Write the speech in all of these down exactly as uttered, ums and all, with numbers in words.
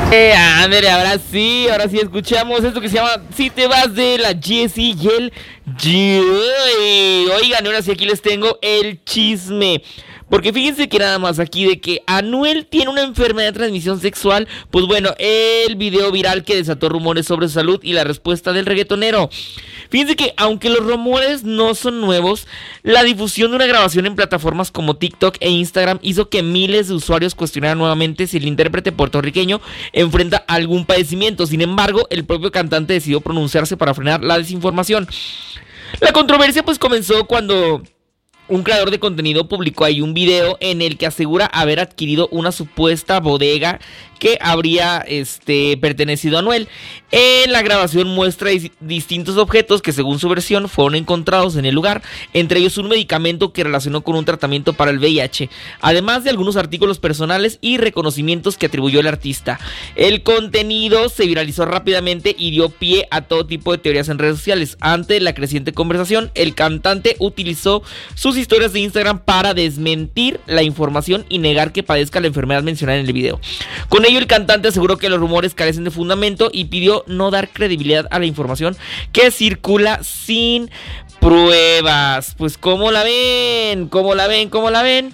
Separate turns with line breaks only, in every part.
Eh, Ander, ahora sí, ahora sí escuchamos esto que se llama Si te vas de la Jessie y el Joey. Oigan, ahora sí aquí les tengo el chisme. Porque fíjense que nada más aquí de que Anuel tiene una enfermedad de transmisión sexual. Pues bueno, el video viral que desató rumores sobre su salud y la respuesta del reggaetonero. Fíjense que aunque los rumores no son nuevos, la difusión de una grabación en plataformas como TikTok e Instagram hizo que miles de usuarios cuestionaran nuevamente si el intérprete puertorriqueño enfrenta algún padecimiento. Sin embargo, el propio cantante decidió pronunciarse para frenar la desinformación. La controversia pues comenzó cuando un creador de contenido publicó ahí un video en el que asegura haber adquirido una supuesta bodega que habría este, pertenecido a Anuel. En la grabación muestra dis- distintos objetos que según su versión fueron encontrados en el lugar, entre ellos un medicamento que relacionó con un tratamiento para el V I H, además de algunos artículos personales y reconocimientos que atribuyó el artista. El contenido se viralizó rápidamente y dio pie a todo tipo de teorías en redes sociales. Ante la creciente conversación, el cantante utilizó sus historias de Instagram para desmentir la información y negar que padezca la enfermedad mencionada en el video. Con ello, el cantante aseguró que los rumores carecen de fundamento y pidió no dar credibilidad a la información que circula sin pruebas. Pues ¿cómo la ven? ¿Cómo la ven? ¿Cómo la ven?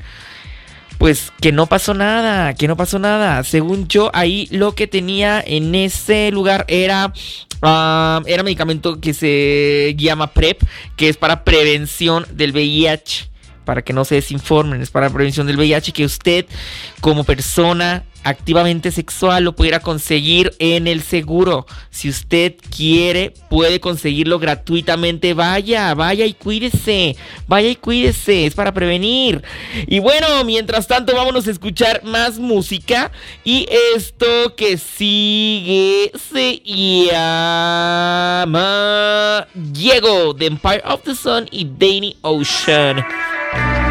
Pues que no pasó nada, que no pasó nada. Según yo, ahí lo que tenía en ese lugar era uh, era medicamento que se llama PrEP, que es para prevención del V I H. Para que no se desinformen, es para prevención del V I H, que usted como persona activamente sexual lo pudiera conseguir en el seguro. Si usted quiere, puede conseguirlo gratuitamente. Vaya, vaya y cuídese, vaya y cuídese, es para prevenir. Y bueno, mientras tanto vámonos a escuchar más música. Y esto que sigue se llama Diego, The Empire of the Sun y Danny Ocean.